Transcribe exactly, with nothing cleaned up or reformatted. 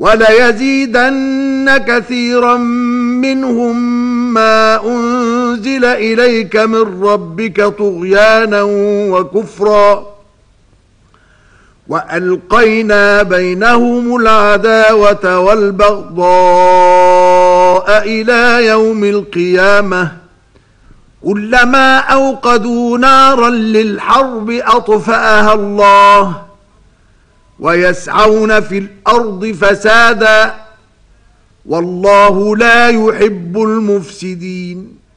وَلَيَزِيدَنَّ كَثِيرًا مِّنْهُم مَّا أُنزِلَ إِلَيْكَ مِن رَّبِّكَ طُغْيَانًا وَكُفْرًا وَأَلْقَيْنَا بَيْنَهُمُ الْعَدَاوَةَ وَالْبَغْضَاءَ إِلَى يَوْمِ الْقِيَامَةِ كُلَّمَا أَوْقَدُوا نَارًا لِلْحَرْبِ أَطْفَأَهَا اللَّهُ وَيَسْعَوْنَ فِي الْأَرْضِ فَسَادًا وَاللَّهُ لَا يُحِبُّ الْمُفْسِدِينَ.